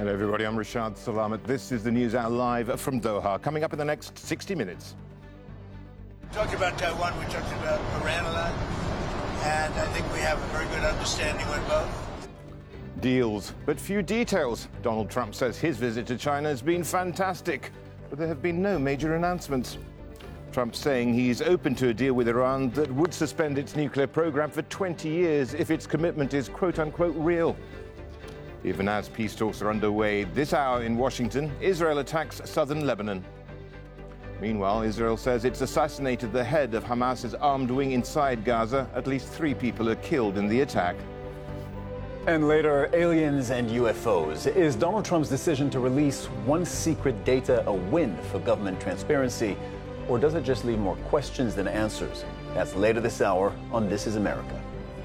Hello everybody, I'm Rashad Salamat. This is the News Hour live from Doha. Coming up in the next 60 minutes. We talked about Taiwan, we talked about Iran a lot, and I think we have a very good understanding with both. Deals, but few details. Donald Trump says his visit to China has been fantastic, but there have been no major announcements. Trump saying he's open to a deal with Iran that would suspend its nuclear program for 20 years if its commitment is quote-unquote real. Even as peace talks are underway this hour in Washington, Israel attacks southern Lebanon. Meanwhile, Israel says it's assassinated the head of Hamas's armed wing inside Gaza. At least 3 people are killed in the attack. And later, aliens and UFOs. Is Donald Trump's decision to release one secret data a win for government transparency, or does it just leave more questions than answers? That's later this hour on This Is America.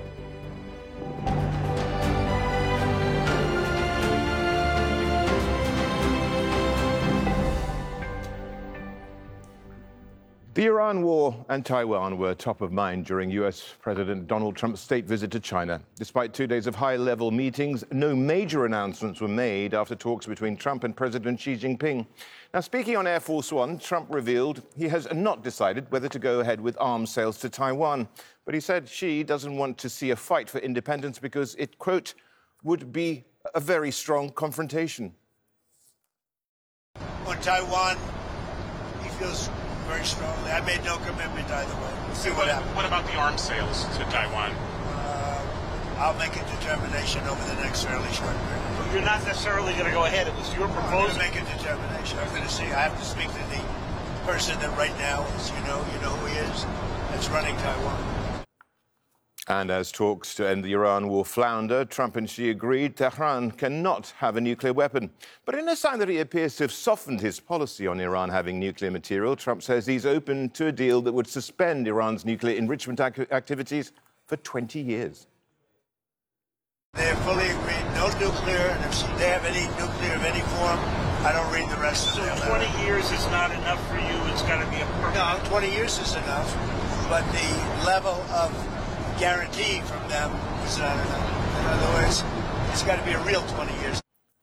The Iran war and Taiwan were top of mind during U.S. President Donald Trump's state visit to China. Despite 2 days of high-level meetings, no major announcements were made after talks between Trump and President Xi Jinping. Now, speaking on Air Force One, Trump revealed he has not decided whether to go ahead with arms sales to Taiwan. But he said Xi doesn't want to see a fight for independence because it, quote, would be a very strong confrontation. On Taiwan, he feels very strongly. I made no commitment either way. We'll see what happens. What about the arms sales to Taiwan? I'll make a determination over the next fairly short period. You're not necessarily going to go ahead. It was your proposal. I'm going to make a determination. I'm going to see. I have to speak to the person that right now is, you know who he is, that's running Taiwan. And as talks to end the Iran war flounder, Trump and Xi agreed Tehran cannot have a nuclear weapon. But in a sign that he appears to have softened his policy on Iran having nuclear material, Trump says he's open to a deal that would suspend Iran's nuclear enrichment activities for 20 years. They have fully agreed, no nuclear, and if they have any nuclear of any form, I don't read the rest of it. So 20 years is not enough for you, it's got to be a permanent. No, 20 years is enough, but the level of guarantee from them is not enough. In other words, it's got to be a real 20 years.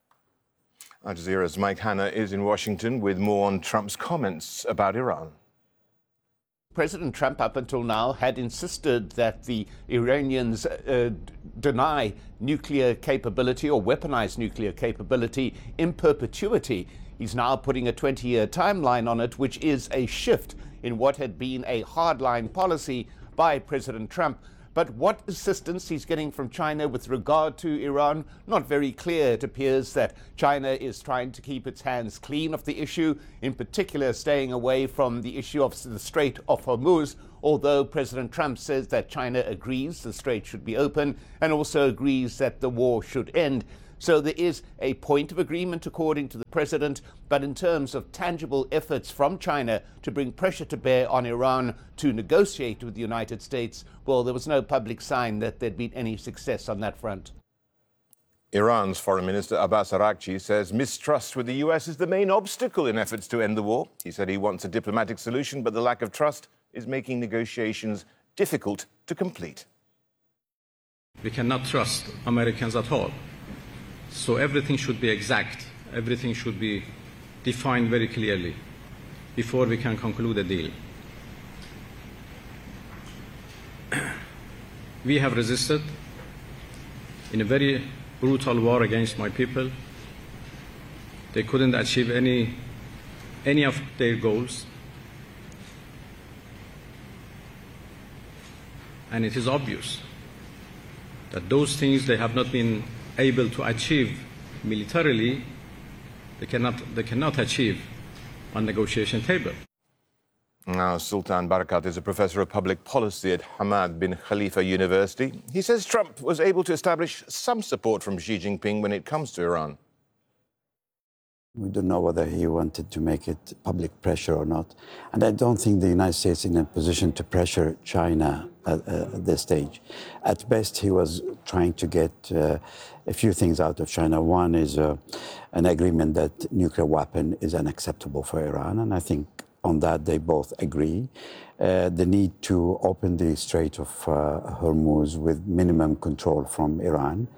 Al Jazeera's Mike Hanna is in Washington with more on Trump's comments about Iran. President Trump, up until now, had insisted that the Iranians deny nuclear capability or weaponized nuclear capability in perpetuity. He's now putting a 20-year timeline on it, which is a shift in what had been a hardline policy by President Trump. But what assistance he's getting from China with regard to Iran, not very clear. It appears that China is trying to keep its hands clean of the issue, in particular staying away from the issue of the Strait of Hormuz, although President Trump says that China agrees the strait should be open and also agrees that the war should end. So there is a point of agreement, according to the president, but in terms of tangible efforts from China to bring pressure to bear on Iran to negotiate with the United States, well, there was no public sign that there'd been any success on that front. Iran's Foreign Minister Abbas Araghchi says mistrust with the U.S. is the main obstacle in efforts to end the war. He said he wants a diplomatic solution, but the lack of trust is making negotiations difficult to complete. We cannot trust Americans at all. So everything should be exact, everything should be defined very clearly before we can conclude a deal. We have resisted in a very brutal war against my people. They couldn't achieve any of their goals. And it is obvious that those things they have not been able to achieve militarily, they cannot achieve on negotiation table. Now, Sultan Barakat is a professor of public policy at Hamad bin Khalifa University. He says Trump was able to establish some support from Xi Jinping when it comes to Iran. We don't know whether he wanted to make it public pressure or not. And I don't think the United States is in a position to pressure China at this stage. At best, he was trying to get a few things out of China. One is an agreement that nuclear weapon is unacceptable for Iran, and I think on that they both agree. The need to open the Strait of Hormuz with minimum control from Iran,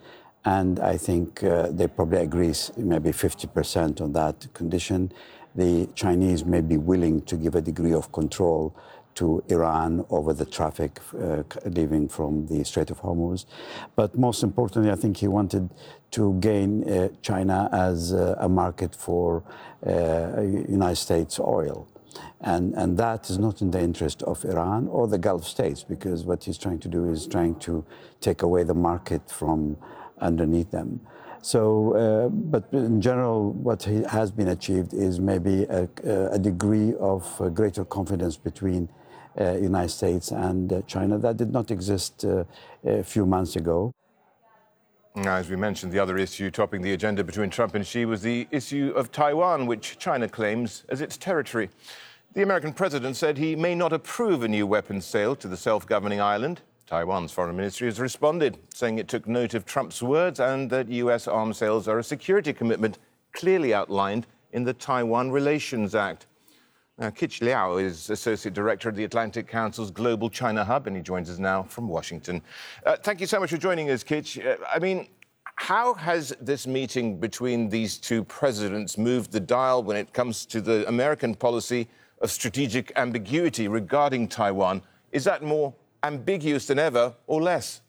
And I think they probably agree maybe 50% on that condition. The Chinese may be willing to give a degree of control to Iran over the traffic leaving from the Strait of Hormuz. But most importantly, I think he wanted to gain China as a market for United States oil. And that is not in the interest of Iran or the Gulf states, because what he's trying to do is trying to take away the market from underneath them. So, but in general, what has been achieved is maybe a degree of greater confidence between United States and China that did not exist a few months ago. Now, as we mentioned, the other issue topping the agenda between Trump and Xi was the issue of Taiwan, which China claims as its territory. The American president said he may not approve a new weapons sale to the self-governing island. Taiwan's foreign ministry has responded, saying it took note of Trump's words and that U.S. arms sales are a security commitment clearly outlined in the Taiwan Relations Act. Now, Kitch Liao is Associate Director of the Atlantic Council's Global China Hub, and he joins us now from Washington. Thank you so much for joining us, Kitch. How has this meeting between these two presidents moved the dial when it comes to the American policy of strategic ambiguity regarding Taiwan? Is that more ambiguous than ever or less?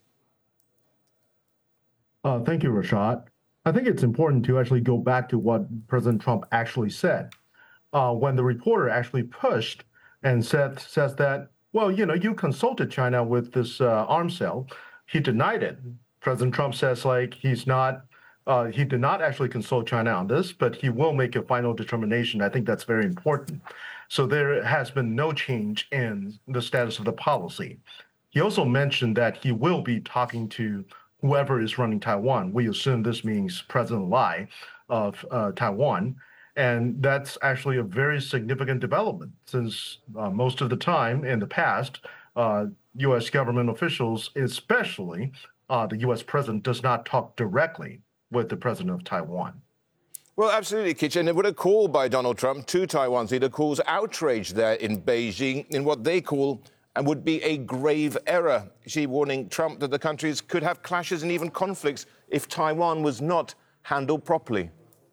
Thank you, Rashad. I think it's important to actually go back to what President Trump actually said. When the reporter actually pushed and says that, well, you consulted China with this arms sale, he denied it. President Trump says he did not actually consult China on this, but he will make a final determination. I think that's very important. So there has been no change in the status of the policy. He also mentioned that he will be talking to whoever is running Taiwan. We assume this means President Lai of Taiwan. And that's actually a very significant development, since most of the time in the past, U.S. government officials, especially the U.S. president, does not talk directly with the president of Taiwan. Well, absolutely, Kitch. And what a call by Donald Trump to Taiwan's leader calls outrage there in Beijing in what they call and would be a grave error. Xi warning Trump that the countries could have clashes and even conflicts if Taiwan was not handled properly.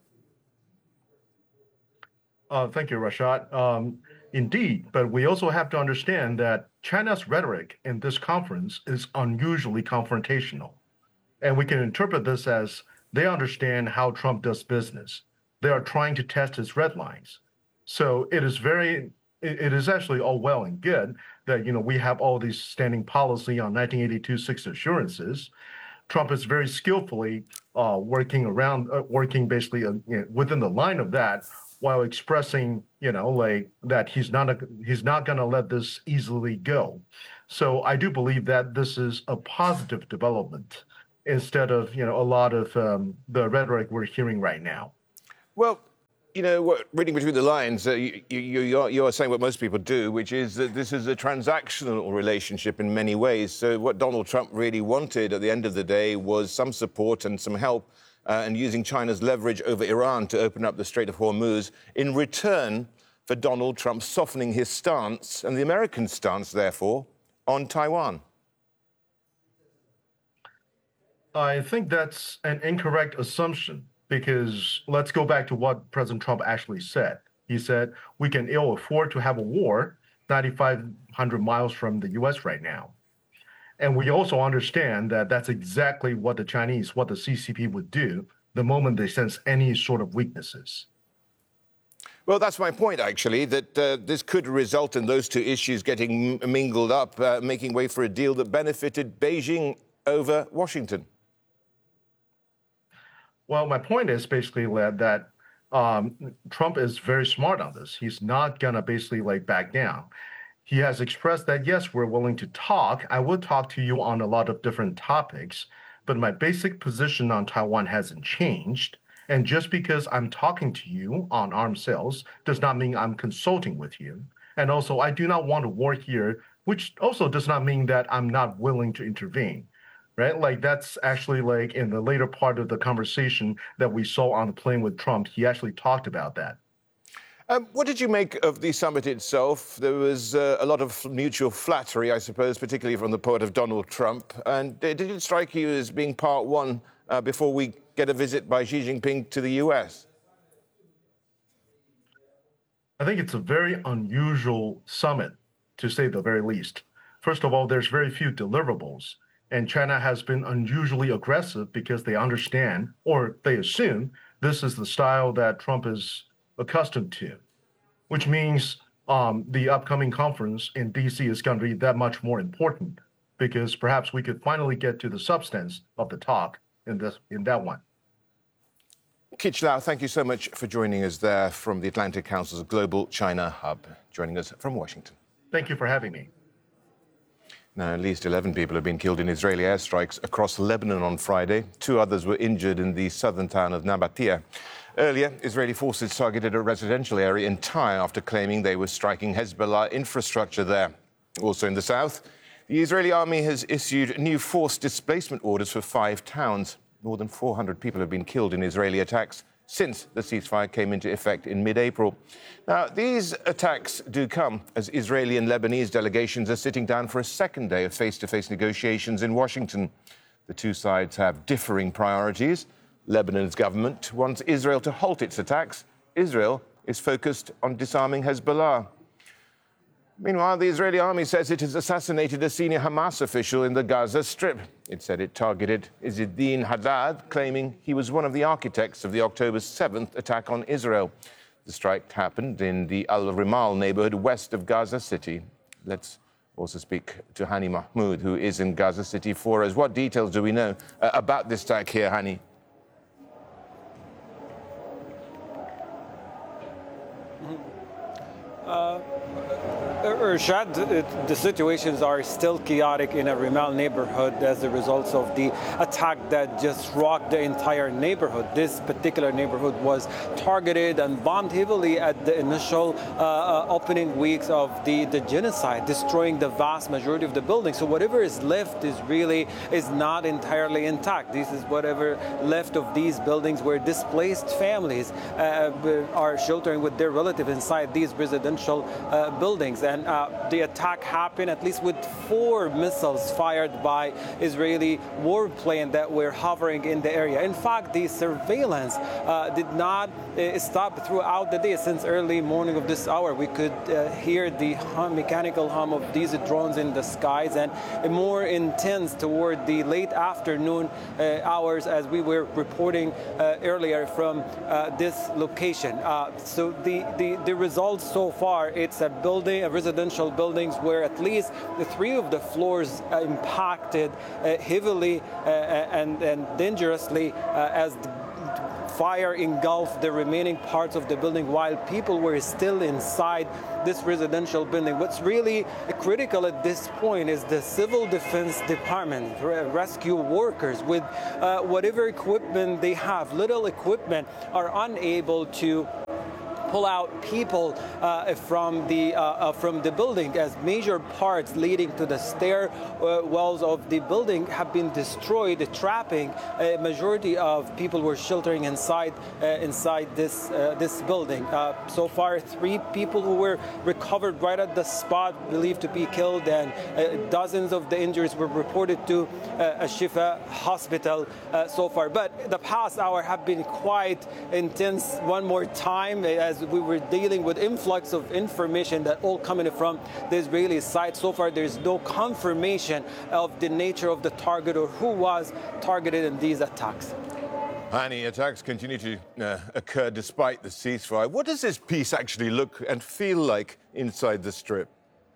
Thank you, Rashad. Indeed, but we also have to understand that China's rhetoric in this conference is unusually confrontational. And we can interpret this as they understand how Trump does business. They are trying to test his red lines. So it is actually all well and good that, we have all these standing policy on 1982 Six Assurances. Trump is very skillfully working basically within the line of that, while expressing, that he's not going to let this easily go. So I do believe that this is a positive development instead of, a lot of the rhetoric we're hearing right now. Well, reading between the lines, you're saying what most people do, which is that this is a transactional relationship in many ways. So what Donald Trump really wanted at the end of the day was some support and some help and using China's leverage over Iran to open up the Strait of Hormuz in return for Donald Trump softening his stance and the American stance, therefore, on Taiwan. I think that's an incorrect assumption, because let's go back to what President Trump actually said. He said, we can ill afford to have a war 9,500 miles from the U.S. right now. And we also understand that that's exactly what the CCP would do the moment they sense any sort of weaknesses. Well, that's my point, actually, that this could result in those two issues getting mingled up, making way for a deal that benefited Beijing over Washington. Well, my point is basically that Trump is very smart on this. He's not going to basically back down. He has expressed that, yes, we're willing to talk. I will talk to you on a lot of different topics, but my basic position on Taiwan hasn't changed. And just because I'm talking to you on arms sales does not mean I'm consulting with you. And also, I do not want a war here, which also does not mean that I'm not willing to intervene, right? That's actually in the later part of the conversation that we saw on the plane with Trump, he actually talked about that. What did you make of the summit itself? There was a lot of mutual flattery, I suppose, particularly from the part of Donald Trump. And did it strike you as being part one, before we get a visit by Xi Jinping to the US? I think it's a very unusual summit, to say the very least. First of all, there's very few deliverables, and China has been unusually aggressive because they understand, or they assume, this is the style that Trump is accustomed to, which means the upcoming conference in D.C. is going to be that much more important, because perhaps we could finally get to the substance of the talk in that one. Keech Lau, thank you so much for joining us there from the Atlantic Council's Global China Hub, joining us from Washington. Thank you for having me. Now, at least 11 people have been killed in Israeli airstrikes across Lebanon on Friday. 2 others were injured in the southern town of Nabatea. Earlier, Israeli forces targeted a residential area in Tyre after claiming they were striking Hezbollah infrastructure there. Also in the south, the Israeli army has issued new forced displacement orders for 5 towns. More than 400 people have been killed in Israeli attacks since the ceasefire came into effect in mid-April. Now, these attacks do come as Israeli and Lebanese delegations are sitting down for a second day of face-to-face negotiations in Washington. The 2 sides have differing priorities. Lebanon's government wants Israel to halt its attacks. Israel is focused on disarming Hezbollah. Meanwhile, the Israeli army says it has assassinated a senior Hamas official in the Gaza Strip. It said it targeted Izzeddin Haddad, claiming he was one of the architects of the October 7th attack on Israel. The strike happened in the Al-Rimal neighborhood west of Gaza City. Let's also speak to Hani Mahmoud, who is in Gaza City for us. What details do we know about this attack here, Hani? Rashad, the situations are still chaotic in a Rimal neighborhood as a result of the attack that just rocked the entire neighborhood. This particular neighborhood was targeted and bombed heavily at the initial opening weeks of the genocide, destroying the vast majority of the buildings. So whatever is left is not entirely intact. This is whatever left of these buildings where displaced families are sheltering with their relatives inside these residential buildings. And the attack happened at least with 4 missiles fired by Israeli warplanes that were hovering in the area. In fact, the surveillance did not stop throughout the day. Since early morning of this hour, we could hear the mechanical hum of these drones in the skies, and more intense toward the late afternoon hours as we were reporting earlier from this location. So the results so far, it's a residential buildings where at least 3 of the floors impacted heavily and dangerously as the fire engulfed the remaining parts of the building while people were still inside this residential building. What's really critical at this point is the Civil Defense Department, rescue workers with whatever equipment they have, little equipment, are unable to pull out people from the building, as major parts leading to the stair walls of the building have been destroyed, trapping a majority of people who were sheltering inside this building. So far, 3 people who were recovered right at the spot, believed to be killed, and dozens of the injuries were reported to Shifa Hospital so far. But the past hour have been quite intense one more time, as we were dealing with influx of information that all coming from the Israeli side. So far, there's no confirmation of the nature of the target or who was targeted in these attacks. Hani, attacks continue to occur despite the ceasefire. What does this peace actually look and feel like inside the Strip?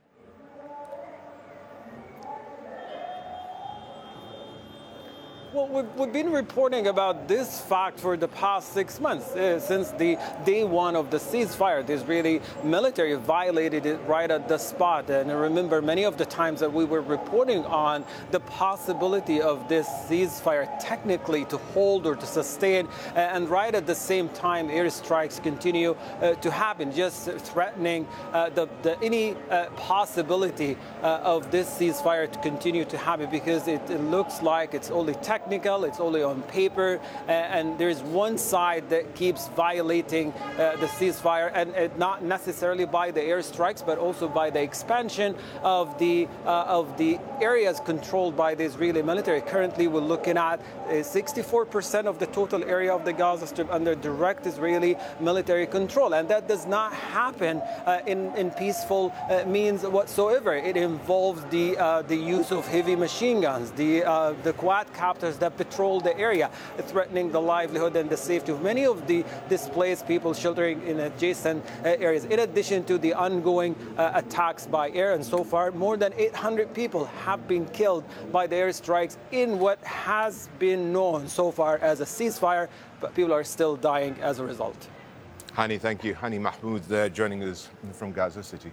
Well, we've been reporting about this fact for the past 6 months, since the day 1 of the ceasefire. The Israeli military violated it right at the spot. And I remember many of the times that we were reporting on the possibility of this ceasefire technically to hold or to sustain. And right at the same time, airstrikes continue to happen, just threatening any possibility of this ceasefire to continue to happen, because it looks like it's only technical technical, it's only on paper, and there's one side that keeps violating the ceasefire, and not necessarily by the airstrikes, but also by the expansion of the areas controlled by the Israeli military. Currently, we're looking at 64% of the total area of the Gaza Strip under direct Israeli military control, and that does not happen in peaceful means whatsoever. It involves the use of heavy machine guns, the quadcopters that patrol the area, threatening the livelihood and the safety of many of the displaced people sheltering in adjacent areas, in addition to the ongoing attacks by air. And so far, more than 800 people have been killed by the airstrikes in what has been known so far as a ceasefire, but people are still dying as a result. Hani, thank you. Hani Mahmoud there joining us from Gaza City.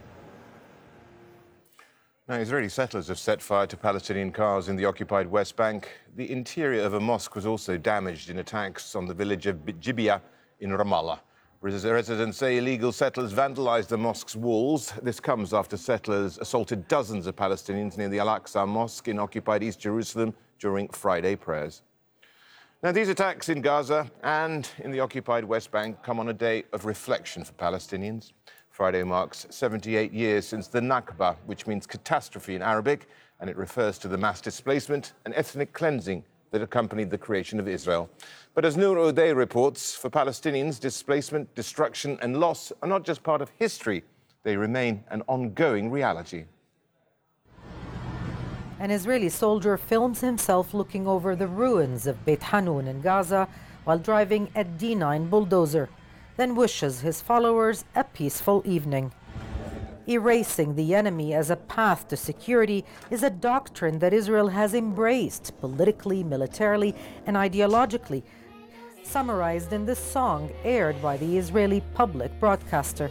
Now, Israeli settlers have set fire to Palestinian cars in the occupied West Bank. The interior of a mosque was also damaged in attacks on the village of Jibia in Ramallah. Residents say illegal settlers vandalized the mosque's walls. This comes after settlers assaulted dozens of Palestinians near the Al-Aqsa Mosque in occupied East Jerusalem during Friday prayers. Now, these attacks in Gaza and in the occupied West Bank come on a day of reflection for Palestinians. Friday marks 78 years since the Nakba, which means catastrophe in Arabic, and it refers to the mass displacement and ethnic cleansing that accompanied the creation of Israel. But as Noor O'Day reports, for Palestinians, displacement, destruction and loss are not just part of history, they remain an ongoing reality. An Israeli soldier films himself looking over the ruins of Beit Hanun in Gaza while driving a D9 bulldozer, then wishes his followers a peaceful evening. Erasing the enemy as a path to security is a doctrine that Israel has embraced politically, militarily, and ideologically, summarized in this song aired by the Israeli public broadcaster.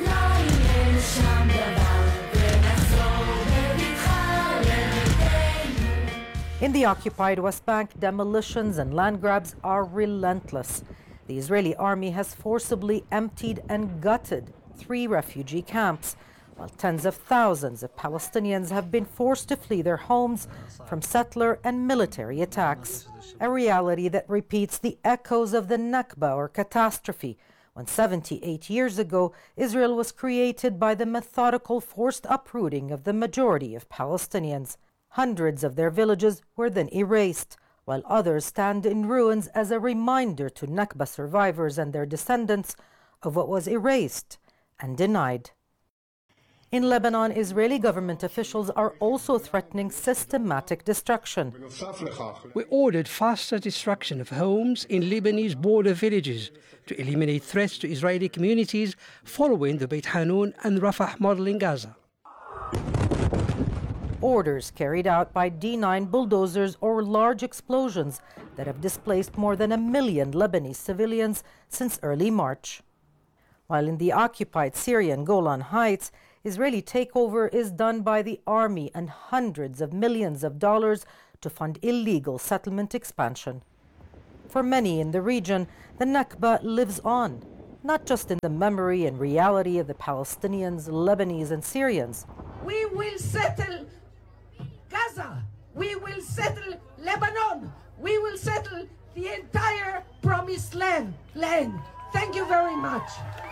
In the occupied West Bank, demolitions and land grabs are relentless. The Israeli army has forcibly emptied and gutted 3 refugee camps, while tens of thousands of Palestinians have been forced to flee their homes from settler and military attacks. A reality that repeats the echoes of the Nakba, or catastrophe, when 78 years ago Israel was created by the methodical forced uprooting of the majority of Palestinians. Hundreds of their villages were then erased, while others stand in ruins as a reminder to Nakba survivors and their descendants of what was erased and denied. In Lebanon, Israeli government officials are also threatening systematic destruction. We ordered faster destruction of homes in Lebanese border villages to eliminate threats to Israeli communities following the Beit Hanun and Rafah model in Gaza. Orders carried out by D9 bulldozers or large explosions that have displaced more than 1 million Lebanese civilians since early March. While in the occupied Syrian Golan Heights, Israeli takeover is done by the army and hundreds of millions of dollars to fund illegal settlement expansion. For many in the region, the Nakba lives on, not just in the memory and reality of the Palestinians, Lebanese and Syrians. We will settle Gaza. We will settle Lebanon. We will settle the entire promised land. Thank you very much.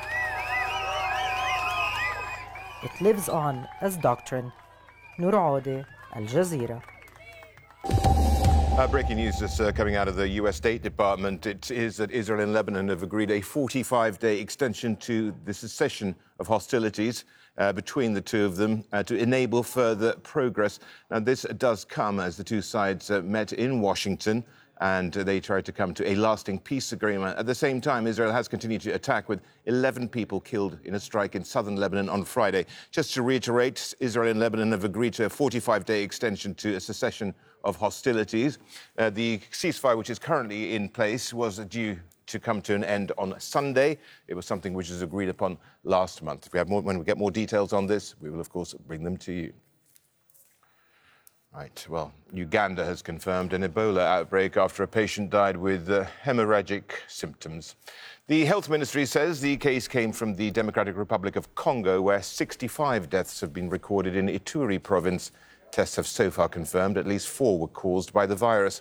It lives on as doctrine. Noor O'Day, Al Jazeera. Breaking news is coming out of the U.S. State Department. It is that Israel and Lebanon have agreed a 45-day extension to the cessation of hostilities between the two of them to enable further progress. Now, this does come as the two sides met in Washington and they tried to come to a lasting peace agreement. At the same time, Israel has continued to attack, with 11 people killed in a strike in southern Lebanon on Friday. Just to reiterate, Israel and Lebanon have agreed to a 45-day extension to a cessation of hostilities. The ceasefire, which is currently in place, was due to come to an end on Sunday. It was something which was agreed upon last month. When we get more details on this, we will, of course, bring them to you. Right, well, Uganda has confirmed an Ebola outbreak after a patient died with hemorrhagic symptoms. The health ministry says the case came from the Democratic Republic of Congo, where 65 deaths have been recorded in Ituri province. Tests have so far confirmed at least 4 were caused by the virus.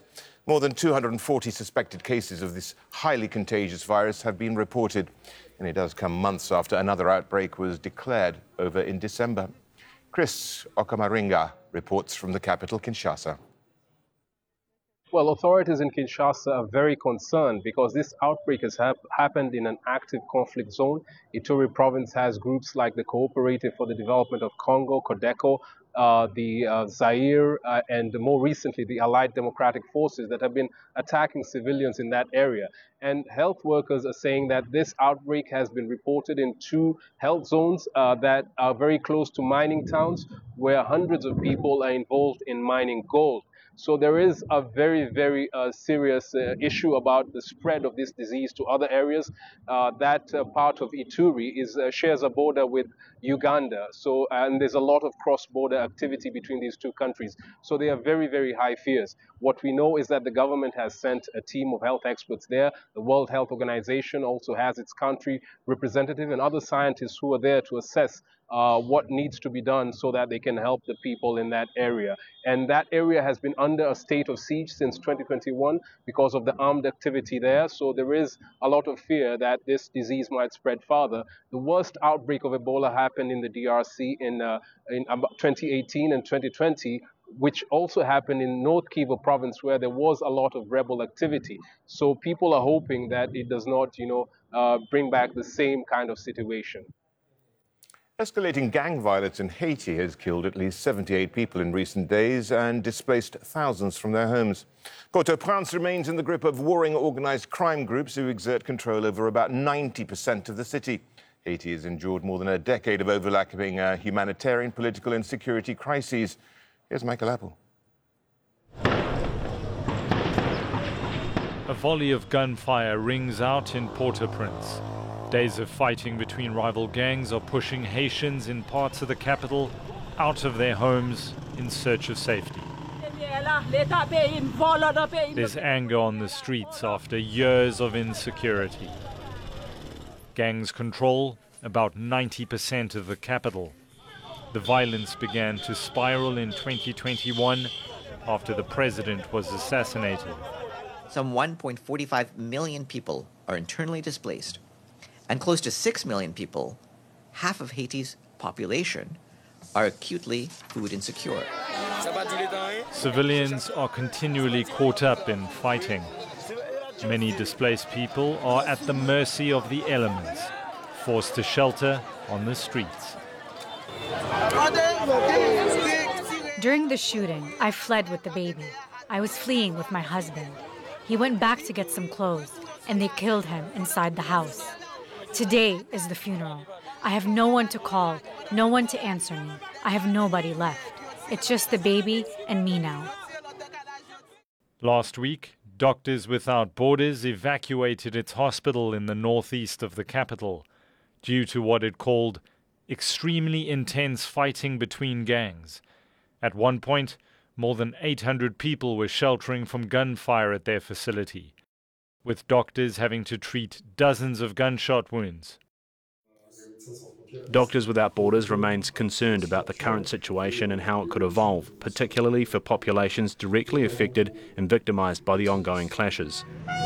More than 240 suspected cases of this highly contagious virus have been reported, and it does come months after another outbreak was declared over in December. Chris Okamaringa reports from the capital, Kinshasa. Well, authorities in Kinshasa are very concerned because this outbreak has happened in an active conflict zone. Ituri province has groups like the Cooperative for the Development of Congo, CODECO, the Zaire, and more recently the Allied Democratic Forces that have been attacking civilians in that area. And health workers are saying that this outbreak has been reported in 2 health zones that are very close to mining towns where hundreds of people are involved in mining gold. So there is a very, very serious issue about the spread of this disease to other areas. That part of Ituri shares a border with Uganda. And there's a lot of cross-border activity between these 2 countries. So they are very, very high fears. What we know is that the government has sent a team of health experts there. The World Health Organization also has its country representative and other scientists who are there to assess what needs to be done so that they can help the people in that area. And that area has been under a state of siege since 2021 because of the armed activity there. So there is a lot of fear that this disease might spread farther. The worst outbreak of Ebola happened in the DRC in 2018 and 2020, which also happened in North Kivu province where there was a lot of rebel activity. So people are hoping that it does not, bring back the same kind of situation. Escalating gang violence in Haiti has killed at least 78 people in recent days and displaced thousands from their homes. Port-au-Prince remains in the grip of warring organised crime groups who exert control over about 90% of the city. Haiti has endured more than a decade of overlapping humanitarian, political and security crises. Here's Michael Apple. A volley of gunfire rings out in Port-au-Prince. Days of fighting between rival gangs are pushing Haitians in parts of the capital out of their homes in search of safety. There's anger on the streets after years of insecurity. Gangs control about 90% of the capital. The violence began to spiral in 2021 after the president was assassinated. Some 1.45 million people are internally displaced. And close to 6 million people, half of Haiti's population, are acutely food insecure. Civilians are continually caught up in fighting. Many displaced people are at the mercy of the elements, forced to shelter on the streets. During the shooting, I fled with the baby. I was fleeing with my husband. He went back to get some clothes, and they killed him inside the house. Today is the funeral. I have no one to call, no one to answer me. I have nobody left. It's just the baby and me now. Last week, Doctors Without Borders evacuated its hospital in the northeast of the capital due to what it called extremely intense fighting between gangs. At one point, more than 800 people were sheltering from gunfire at their facility, with doctors having to treat dozens of gunshot wounds. Doctors Without Borders remains concerned about the current situation and how it could evolve, particularly for populations directly affected and victimised by the ongoing clashes.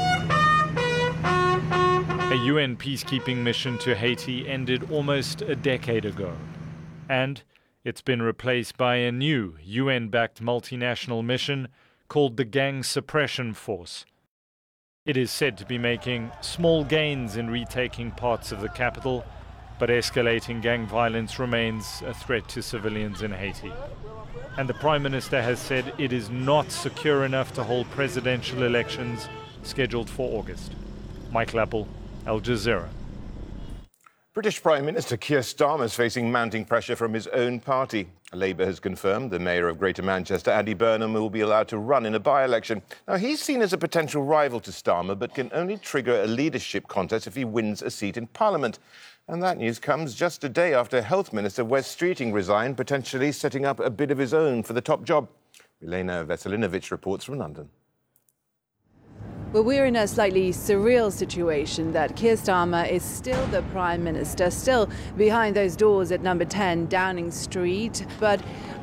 A UN peacekeeping mission to Haiti ended almost a decade ago, and it's been replaced by a new UN-backed multinational mission called the Gang Suppression Force. It is said to be making small gains in retaking parts of the capital, but escalating gang violence remains a threat to civilians in Haiti. And the Prime Minister has said it is not secure enough to hold presidential elections scheduled for August. Michael Apple, Al Jazeera. British Prime Minister Keir Starmer is facing mounting pressure from his own party. Labour has confirmed the Mayor of Greater Manchester, Andy Burnham, will be allowed to run in a by-election. Now, he's seen as a potential rival to Starmer, but can only trigger a leadership contest if he wins a seat in Parliament. And that news comes just a day after Health Minister Wes Streeting resigned, potentially setting up a bid of his own for the top job. Elena Veselinovic reports from London. Well, we're in a slightly surreal situation that Keir Starmer is still the Prime Minister, still behind those doors at number 10 Downing Street. But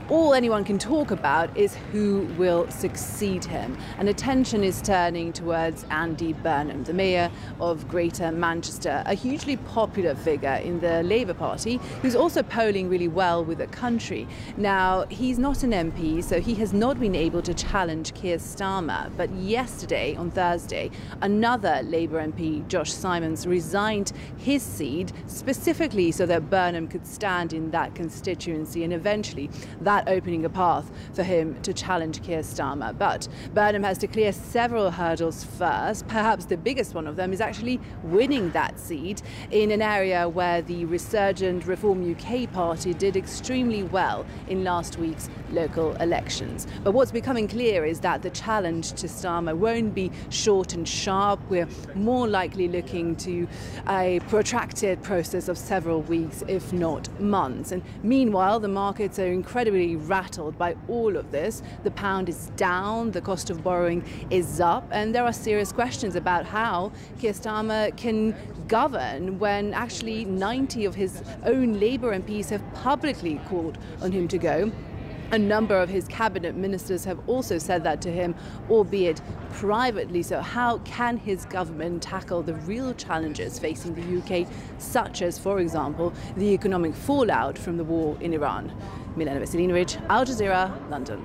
all anyone can talk about is who will succeed him. And attention is turning towards Andy Burnham, the mayor of Greater Manchester, a hugely popular figure in the Labour Party, who's also polling really well with the country. Now, he's not an MP, so he has not been able to challenge Keir Starmer. But yesterday, on Thursday, another Labour MP, Josh Simons, resigned his seat specifically so that Burnham could stand in that constituency, and eventually that opening a path for him to challenge Keir Starmer. But Burnham has to clear several hurdles first. Perhaps the biggest one of them is actually winning that seat in an area where the resurgent Reform UK party did extremely well in last week's local elections. But what's becoming clear is that the challenge to Starmer won't be short and sharp. We're more likely looking to a protracted process of several weeks, if not months. And meanwhile, the markets are incredibly rattled by all of this. The pound is down, the cost of borrowing is up, and there are serious questions about how Keir Starmer can govern when actually 90 of his own Labour MPs have publicly called on him to go. A number of his cabinet ministers have also said that to him, albeit privately. So how can his government tackle the real challenges facing the UK, such as, for example, the economic fallout from the war in Iran? Milena Veselinovic, Al Jazeera, London.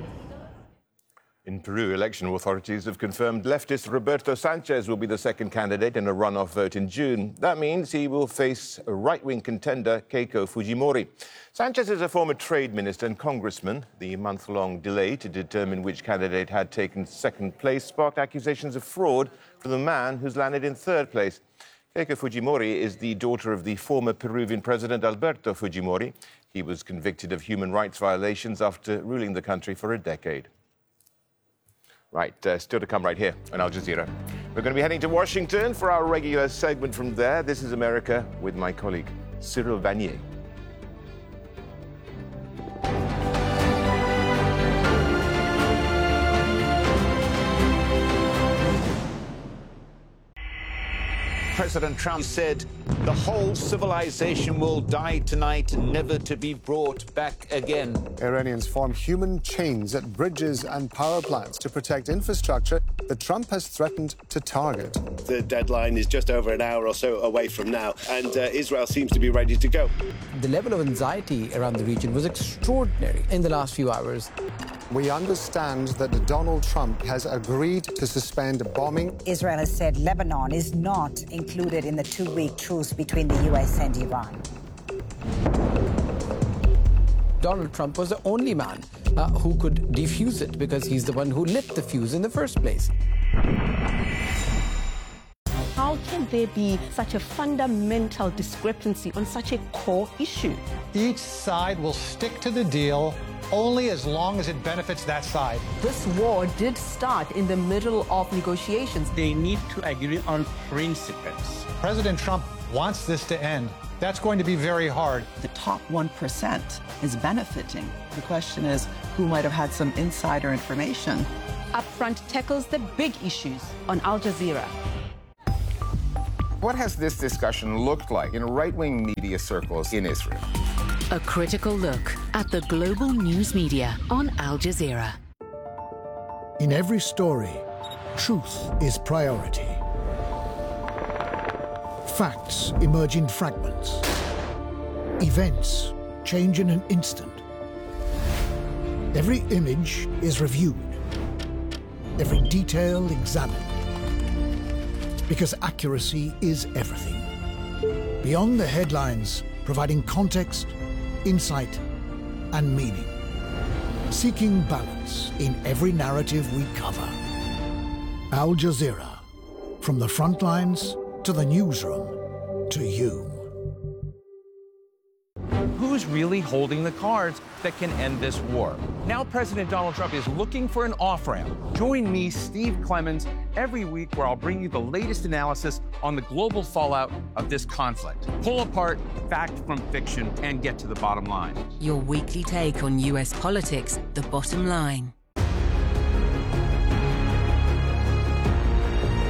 In Peru, election authorities have confirmed leftist Roberto Sanchez will be the second candidate in a runoff vote in June. That means he will face a right-wing contender, Keiko Fujimori. Sanchez is a former trade minister and congressman. The month-long delay to determine which candidate had taken second place sparked accusations of fraud from the man who's landed in third place. Keiko Fujimori is the daughter of the former Peruvian president Alberto Fujimori. He was convicted of human rights violations after ruling the country for a decade. Right, still to come right here on Al Jazeera. We're going to be heading to Washington for our regular segment from there. This is America with my colleague, Cyril Vanier. President Trump said the whole civilization will die tonight, never to be brought back again. Iranians form human chains at bridges and power plants to protect infrastructure that Trump has threatened to target. The deadline is just over an hour or so away from now, and Israel seems to be ready to go. The level of anxiety around the region was extraordinary in the last few hours. We understand that Donald Trump has agreed to suspend bombing. Israel has said Lebanon is not included in the two-week truce between the U.S. and Iran. Donald Trump was the only man who could defuse it because he's the one who lit the fuse in the first place. How can there be such a fundamental discrepancy on such a core issue? Each side will stick to the deal only as long as it benefits that side. This war did start in the middle of negotiations. They need to agree on principles. President Trump wants this to end. That's going to be very hard. The top 1% is benefiting. The question is, who might have had some insider information? Upfront tackles the big issues on Al Jazeera. What has this discussion looked like in right-wing media circles in Israel? A critical look at the global news media on Al Jazeera. In every story, truth is priority. Facts emerge in fragments. Events change in an instant. Every image is reviewed. Every detail examined. Because accuracy is everything. Beyond the headlines, providing context, insight, and meaning. Seeking balance in every narrative we cover. Al Jazeera. From the front lines to the newsroom to you. Who's really holding the cards that can end this war? Now President Donald Trump is looking for an off-ramp. Join me, Steve Clemons, every week where I'll bring you the latest analysis on the global fallout of this conflict. Pull apart fact from fiction and get to the bottom line. Your weekly take on US politics, The Bottom Line.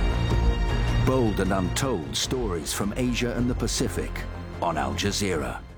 Bold and untold stories from Asia and the Pacific on Al Jazeera.